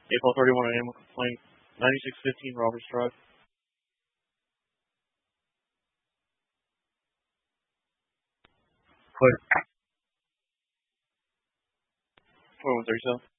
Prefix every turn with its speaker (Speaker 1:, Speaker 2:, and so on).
Speaker 1: April 31 animal complaint, 9615 Roberts Drive. 4137.